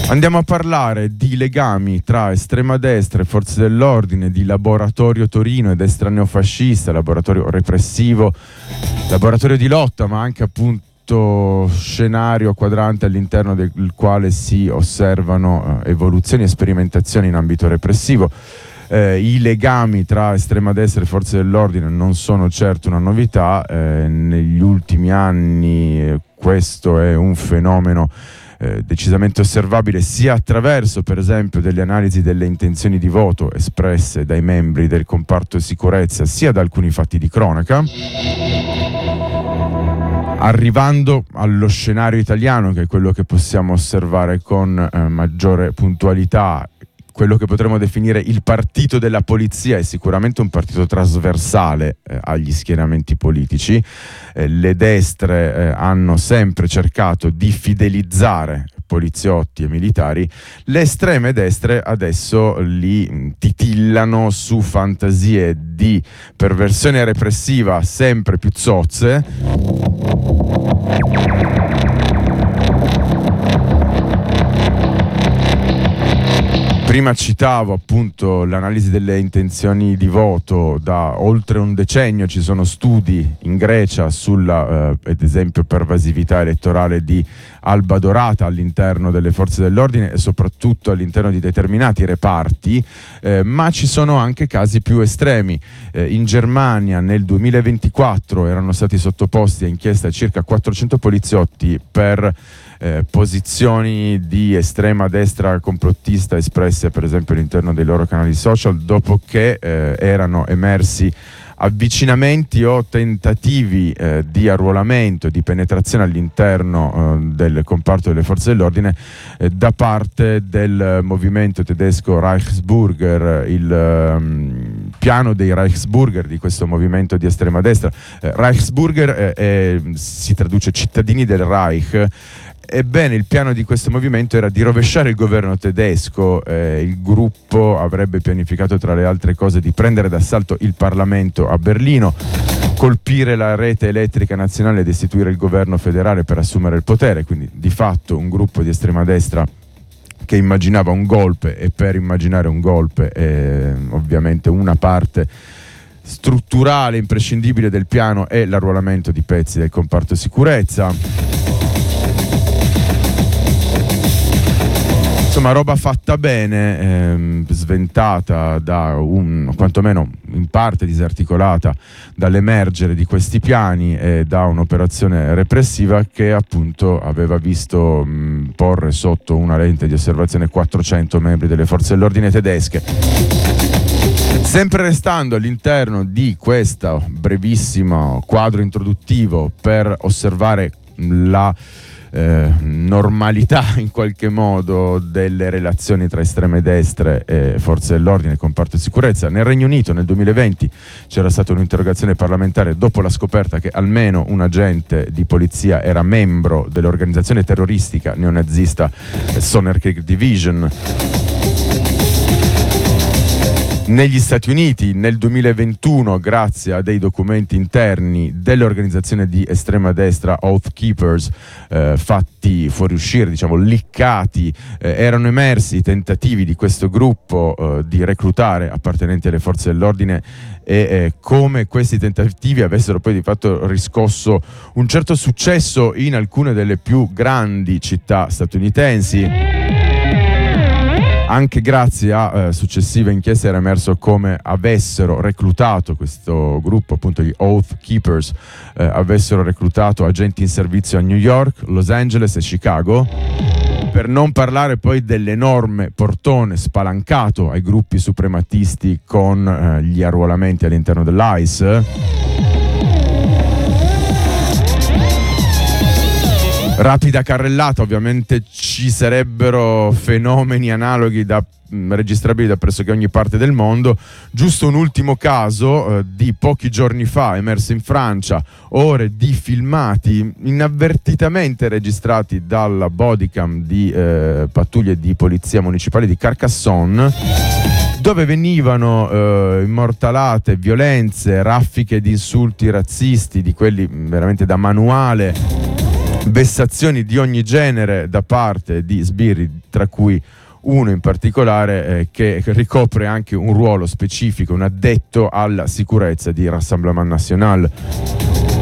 Andiamo a parlare di legami tra estrema destra e forze dell'ordine, di Laboratorio Torino e destra neofascista, laboratorio repressivo, laboratorio di lotta, ma anche appunto scenario quadrante all'interno del quale si osservano evoluzioni e sperimentazioni in ambito repressivo. I legami tra estrema destra e forze dell'ordine non sono certo una novità, negli ultimi anni questo è un fenomeno decisamente osservabile sia attraverso per esempio delle analisi delle intenzioni di voto espresse dai membri del comparto sicurezza, sia da alcuni fatti di cronaca, arrivando allo scenario italiano, che è quello che possiamo osservare con maggiore puntualità. Quello che potremmo definire il partito della polizia è sicuramente un partito trasversale agli schieramenti politici. Le destre hanno sempre cercato di fidelizzare poliziotti e militari. Le estreme destre adesso li titillano su fantasie di perversione repressiva sempre più zozze. Prima citavo appunto l'analisi delle intenzioni di voto. Da oltre un decennio ci sono studi in Grecia sulla, ad esempio, pervasività elettorale di Alba Dorata all'interno delle forze dell'ordine e soprattutto all'interno di determinati reparti, ma ci sono anche casi più estremi. In Germania nel 2024 erano stati sottoposti a inchiesta circa 400 poliziotti per posizioni di estrema destra complottista espresse per esempio all'interno dei loro canali social, dopo che erano emersi avvicinamenti o tentativi di arruolamento, di penetrazione all'interno del comparto delle forze dell'ordine da parte del movimento tedesco Reichsbürger, il piano dei Reichsbürger, di questo movimento di estrema destra. Reichsbürger si traduce cittadini del Reich. Ebbene, il piano di questo movimento era di rovesciare il governo tedesco. Il gruppo avrebbe pianificato, tra le altre cose, di prendere d'assalto il Parlamento a Berlino, colpire la rete elettrica nazionale ed istituire il governo federale per assumere il potere. Quindi di fatto un gruppo di estrema destra che immaginava un golpe, e per immaginare un golpe ovviamente una parte strutturale imprescindibile del piano è l'arruolamento di pezzi del comparto sicurezza. Insomma, roba fatta bene, sventata quantomeno in parte disarticolata dall'emergere di questi piani e da un'operazione repressiva che appunto aveva visto porre sotto una lente di osservazione 400 membri delle forze dell'ordine tedesche. Sempre restando all'interno di questo brevissimo quadro introduttivo per osservare la normalità in qualche modo delle relazioni tra estreme destre e forze dell'ordine e comparto di sicurezza, nel Regno Unito nel 2020 c'era stata un'interrogazione parlamentare dopo la scoperta che almeno un agente di polizia era membro dell'organizzazione terroristica neonazista Sonderkirche Division. Negli Stati Uniti nel 2021, grazie a dei documenti interni dell'organizzazione di estrema destra Oath Keepers, fatti fuoriuscire, diciamo liccati, erano emersi i tentativi di questo gruppo di reclutare appartenenti alle forze dell'ordine e come questi tentativi avessero poi di fatto riscosso un certo successo in alcune delle più grandi città statunitensi. Anche grazie a successive inchieste era emerso come avessero reclutato questo gruppo, appunto gli Oath Keepers, avessero reclutato agenti in servizio a New York, Los Angeles e Chicago, per non parlare poi dell'enorme portone spalancato ai gruppi suprematisti con gli arruolamenti all'interno dell'ICE. Rapida carrellata, ovviamente ci sarebbero fenomeni analoghi registrabili da pressoché ogni parte del mondo. Giusto un ultimo caso di pochi giorni fa, emerso in Francia, ore di filmati inavvertitamente registrati dalla bodycam di pattuglie di polizia municipale di Carcassonne, dove venivano immortalate violenze, raffiche di insulti razzisti, di quelli veramente da manuale, vessazioni di ogni genere da parte di sbirri, tra cui uno in particolare che ricopre anche un ruolo specifico, un addetto alla sicurezza di Rassemblement National.